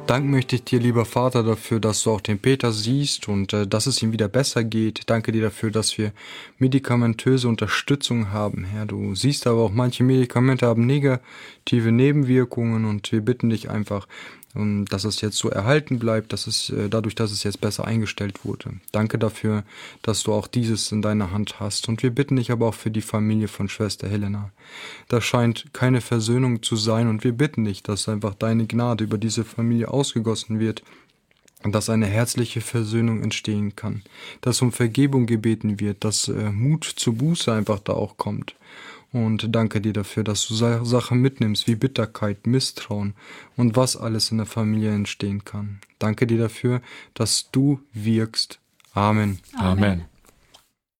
Dank möchte ich dir, lieber Vater, dafür, dass du auch den Peter siehst und dass es ihm wieder besser geht. Danke dir dafür, dass wir medikamentöse Unterstützung haben, Herr. Du siehst aber auch, manche Medikamente haben negative Nebenwirkungen und wir bitten dich einfach, dass es jetzt so erhalten bleibt, dass es dadurch, dass es jetzt besser eingestellt wurde. Danke dafür, dass du auch dieses in deiner Hand hast. Und wir bitten dich aber auch für die Familie von Schwester Helena. Da scheint keine Versöhnung zu sein und wir bitten dich, dass einfach deine Gnade über diese Familie ausgegossen wird und dass eine herzliche Versöhnung entstehen kann, dass um Vergebung gebeten wird, dass Mut zur Buße einfach da auch kommt. Und danke dir dafür, dass du Sachen mitnimmst wie Bitterkeit, Misstrauen und was alles in der Familie entstehen kann. Danke dir dafür, dass du wirkst. Amen. Amen.